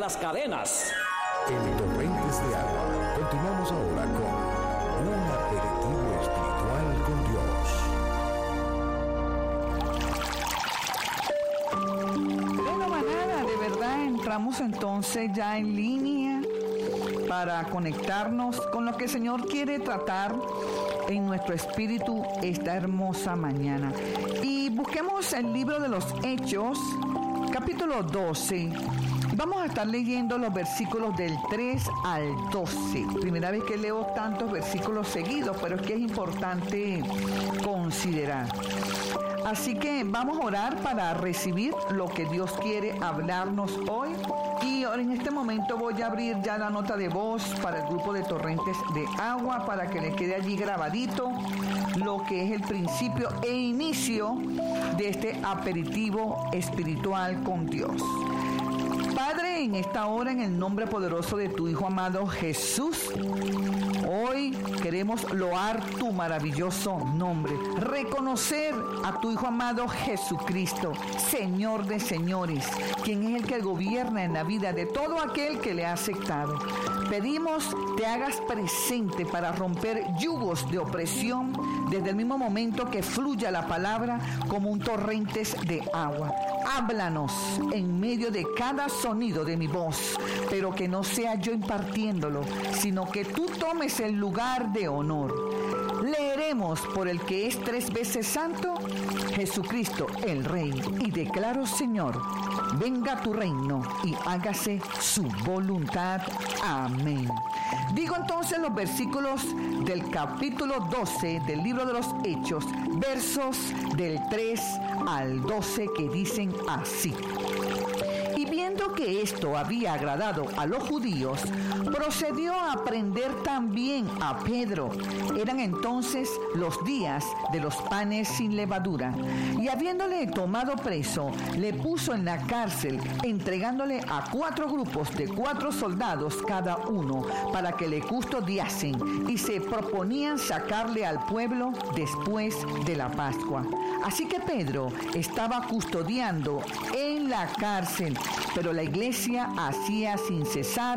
las cadenas. En Torrentes de Agua, continuamos ahora con un aperitivo espiritual con Dios. Bueno, manada, de verdad entramos entonces ya en línea para conectarnos con lo que el Señor quiere tratar en nuestro espíritu esta hermosa mañana. Y busquemos el libro de los Hechos, capítulo 12. Vamos a estar leyendo los versículos del 3 al 12. Primera vez que leo tantos versículos seguidos, pero es que es importante considerar. Así que vamos a orar para recibir lo que Dios quiere hablarnos hoy. Y en este momento voy a abrir ya la nota de voz para el grupo de Torrentes de Agua, para que le quede allí grabadito lo que es el principio e inicio de este aperitivo espiritual con Dios. Padre, en esta hora, en el nombre poderoso de tu Hijo amado Jesús, hoy queremos loar tu maravilloso nombre, reconocer a tu Hijo amado Jesucristo, Señor de señores, quien es el que gobierna en la vida de todo aquel que le ha aceptado. Pedimos te hagas presente para romper yugos de opresión desde el mismo momento que fluya la palabra como un torrente de agua. Háblanos en medio de cada sonido de mi voz, pero que no sea yo impartiéndolo, sino que tú tomes el lugar de honor. Leeremos por el que es 3 veces santo, Jesucristo el Rey, y declaro, Señor, venga tu reino y hágase su voluntad. Amén. Digo entonces los versículos del capítulo 12 del libro de los Hechos, versos del 3 al 12, que dicen así. Y viendo que esto había agradado a los judíos, procedió a prender también a Pedro. Eran entonces los días de los panes sin levadura. Y habiéndole tomado preso, le puso en la cárcel, entregándole a 4 grupos de 4 soldados cada uno, para que le custodiasen, y se proponían sacarle al pueblo después de la Pascua. Así que Pedro estaba custodiando en la cárcel, pero la iglesia hacía sin cesar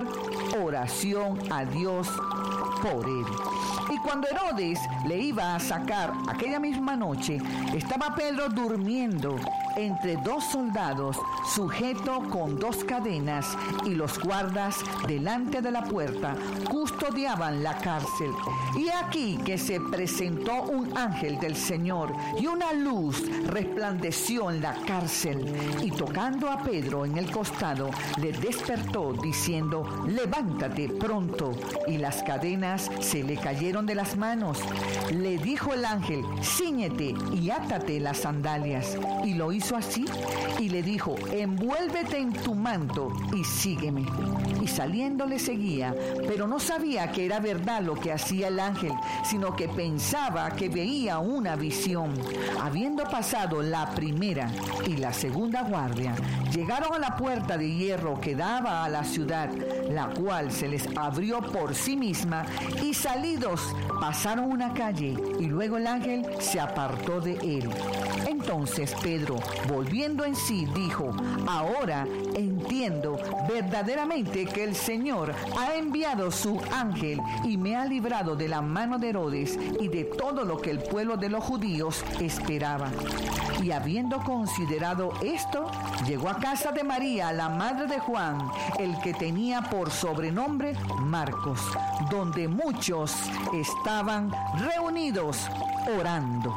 oración a Dios por él. Y cuando Herodes le iba a sacar aquella misma noche, estaba Pedro durmiendo entre 2 soldados, sujeto con 2 cadenas, y los guardas delante de la puerta custodiaban la cárcel. Y aquí que se presentó un ángel del Señor, y una luz resplandeció en la cárcel, y tocando a Pedro en el costado, le despertó diciendo: levántate pronto. Y las cadenas se le cayeron de las manos. Le dijo el ángel: cíñete y átate las sandalias. Y lo hizo así, y le dijo: envuélvete en tu manto y sígueme. Y saliendo le seguía, pero no sabía que era verdad lo que hacía el ángel, sino que pensaba que veía una visión. Habiendo pasado la primera y la segunda guardia, llegaron a la puerta de hierro que daba a la ciudad, la cual se les abrió por sí misma, y salidos pasaron una calle, y luego el ángel se apartó de él. Entonces Pedro, volviendo en sí, dijo: ahora entiendo verdaderamente que el Señor ha enviado su ángel y me ha librado de la mano de Herodes y de todo lo que el pueblo de los judíos esperaba. Y habiendo considerado esto, llegó a casa de María, la madre de Juan, el que tenía por sobrenombre Marcos, donde muchos estaban reunidos orando.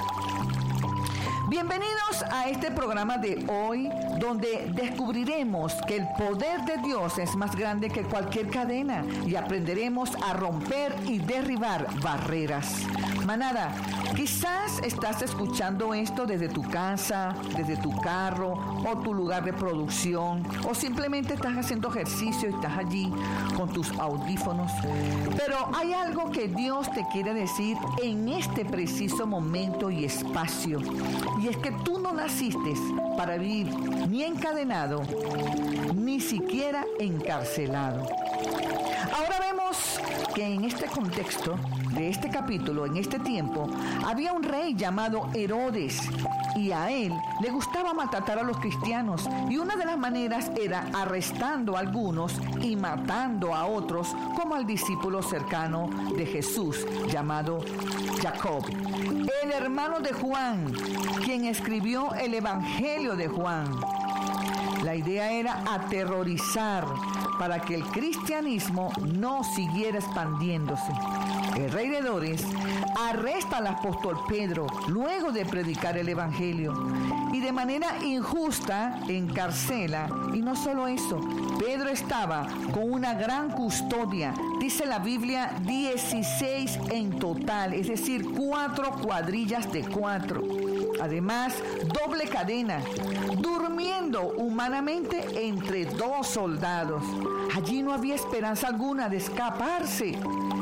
Bienvenidos a este programa de hoy, donde descubriremos que el poder de Dios es más grande que cualquier cadena, y aprenderemos a romper y derribar barreras. Manada, quizás estás escuchando esto desde tu casa, desde tu carro o tu lugar de producción, o simplemente estás haciendo ejercicio y estás allí con tus audífonos. Pero hay algo que Dios te quiere decir en este preciso momento y espacio. Y es que tú no naciste para vivir ni encadenado, ni siquiera encarcelado. Ahora vemos que en este contexto de este capítulo, en este tiempo, había un rey llamado Herodes, y a él le gustaba maltratar a los cristianos, y una de las maneras era arrestando a algunos y matando a otros, como al discípulo cercano de Jesús llamado Jacob, el hermano de Juan, quien escribió el Evangelio de Juan. La idea era aterrorizar para que el cristianismo no siguiera expandiéndose. El rey de Herodes arresta al apóstol Pedro luego de predicar el Evangelio y de manera injusta encarcela. Y no solo eso, Pedro estaba con una gran custodia. Dice la Biblia 16 en total, es decir, 4 cuadrillas de 4. Además, doble cadena, durmiendo humanamente entre 2 soldados. Allí no había esperanza alguna de escaparse.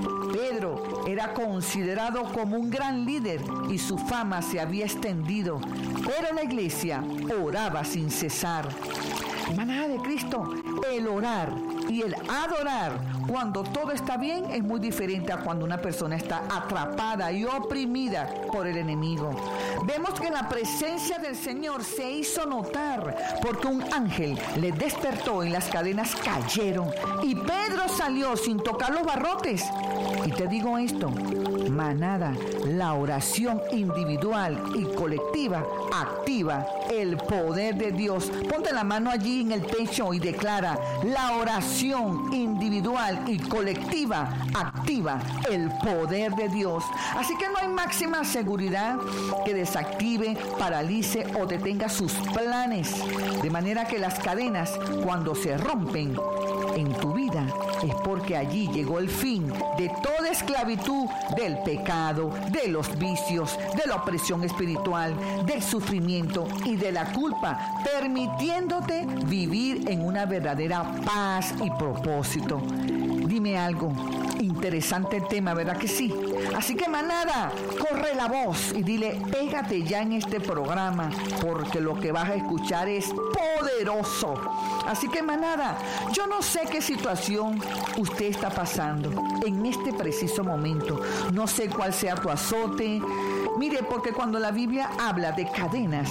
Pedro era considerado como un gran líder y su fama se había extendido, pero la iglesia oraba sin cesar. Manada de Cristo, el orar y el adorar cuando todo está bien es muy diferente a cuando una persona está atrapada y oprimida por el enemigo. Vemos que la presencia del Señor se hizo notar porque un ángel le despertó y las cadenas cayeron y Pedro salió sin tocar los barrotes. Y te digo esto, manada, la oración individual y colectiva activa el poder de Dios. Ponte la mano allí en el pecho y declara: la oración individual y colectiva activa el poder de Dios. Así que no hay máxima seguridad que desactive, paralice o detenga sus planes. De manera que las cadenas, cuando se rompen en tu vida, es porque allí llegó el fin de toda esclavitud del pecado, de los vicios, de la opresión espiritual, del sufrimiento y de la culpa, permitiéndote vivir en una verdadera paz y propósito. Dime algo, interesante el tema, ¿verdad que sí? Así que manada, corre la voz y dile: pégate ya en este programa, porque lo que vas a escuchar es poderoso. Así que manada, yo no sé qué situación usted está pasando en este preciso momento. No sé cuál sea tu azote. Mire, porque cuando la Biblia habla de cadenas,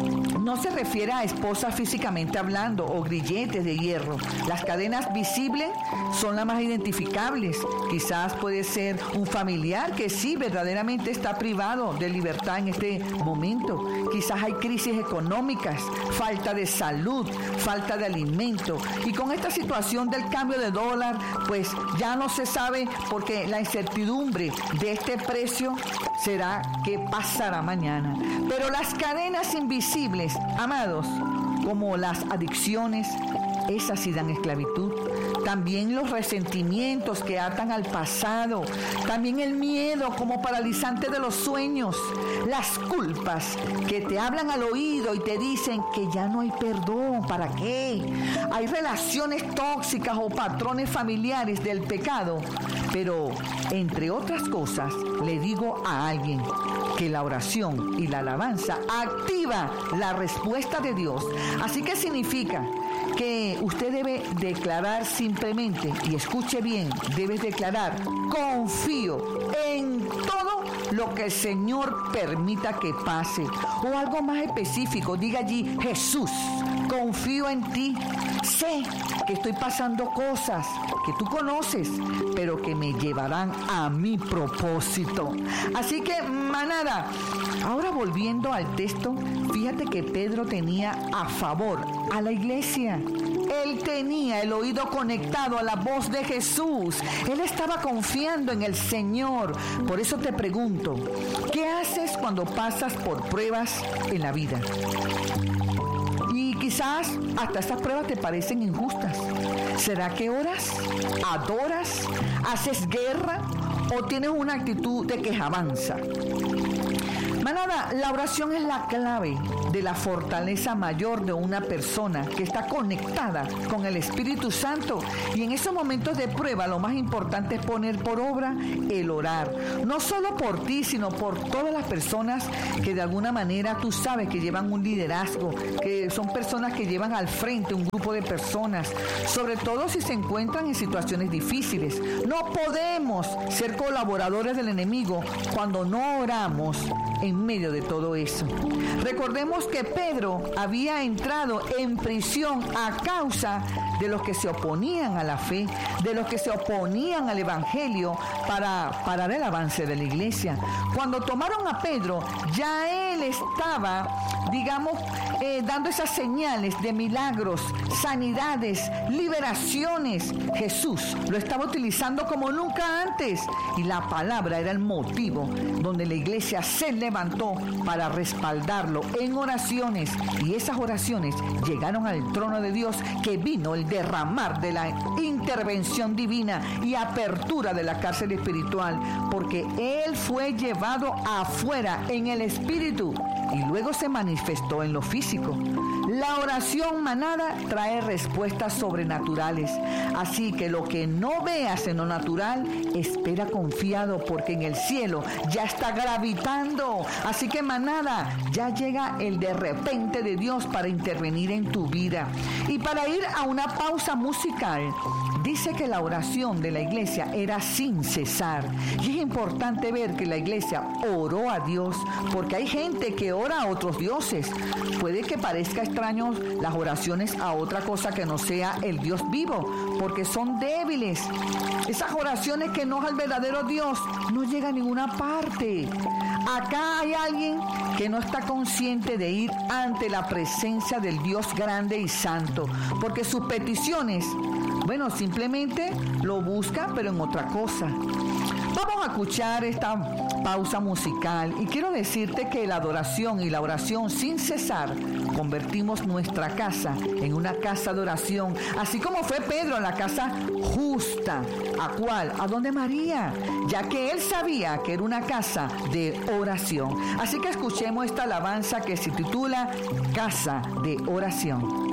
no se refiere a esposas físicamente hablando o grilletes de hierro. Las cadenas visibles son las más identificables. Quizás puede ser un familiar que sí verdaderamente está privado de libertad en este momento. Quizás hay crisis económicas, falta de salud, falta de alimento. Y con esta situación del cambio de dólar, pues ya no se sabe, porque la incertidumbre de este precio será qué pasará mañana. Pero las cadenas invisibles, amados, como las adicciones, esas sí dan esclavitud. También los resentimientos que atan al pasado. También el miedo como paralizante de los sueños. Las culpas que te hablan al oído y te dicen que ya no hay perdón. ¿Para qué? Hay relaciones tóxicas o patrones familiares del pecado. Pero, entre otras cosas, le digo a alguien que la oración y la alabanza activa la respuesta de Dios. Así que significa que usted debe declarar simplemente, y escuche bien, debes declarar: confío en todo lo que el Señor permita que pase. O algo más específico, diga allí: Jesús, confío en ti. Sé que estoy pasando cosas que tú conoces, pero que me llevarán a mi propósito. Así que, manada, ahora volviendo al texto, fíjate que Pedro tenía a favor a la iglesia. Él tenía el oído conectado a la voz de Jesús. Él estaba confiando en el Señor. Por eso te pregunto, ¿qué haces cuando pasas por pruebas en la vida? Y quizás hasta estas pruebas te parecen injustas. ¿Será que oras, adoras, haces guerra o tienes una actitud de quejabanza? Manada, la oración es la clave de la fortaleza mayor de una persona que está conectada con el Espíritu Santo. Y en esos momentos de prueba, lo más importante es poner por obra el orar. No solo por ti, sino por todas las personas que de alguna manera tú sabes que llevan un liderazgo, que son personas que llevan al frente un grupo de personas, sobre todo si se encuentran en situaciones difíciles. No podemos ser colaboradores del enemigo cuando no oramos en medio de todo eso. Recordemos que Pedro había entrado en prisión a causa de los que se oponían a la fe, de los que se oponían al evangelio para parar el avance de la iglesia. Cuando tomaron a Pedro, ya él estaba, dando esas señales de milagros, sanidades, liberaciones. Jesús lo estaba utilizando como nunca antes, y la palabra era el motivo donde la iglesia se levantó para respaldarlo en oraciones, y esas oraciones llegaron al trono de Dios, que vino el derramar de la intervención divina y apertura de la cárcel espiritual, porque él fue llevado afuera en el espíritu y luego se manifestó en lo físico. La oración, manada, trae respuestas sobrenaturales. Así que lo que no veas en lo natural, espera confiado, porque en el cielo ya está gravitando. Así que, manada, ya llega el de repente de Dios para intervenir en tu vida. Y para ir a una pausa musical, dice que la oración de la iglesia era sin cesar. Y es importante ver que la iglesia oró a Dios, porque hay gente que ora a otros dioses. Puede que parezca extraño las oraciones a otra cosa que no sea el Dios vivo, porque son débiles. Esas oraciones que no es al verdadero Dios no llegan a ninguna parte. Acá hay alguien que no está consciente de ir ante la presencia del Dios grande y santo, porque sus peticiones, simplemente lo busca, pero en otra cosa. Vamos a escuchar esta pausa musical y quiero decirte que la adoración y la oración sin cesar convertimos nuestra casa en una casa de oración, así como fue Pedro en la casa justa. ¿A cuál? A donde María, ya que él sabía que era una casa de oración. Así que escuchemos esta alabanza que se titula Casa de Oración.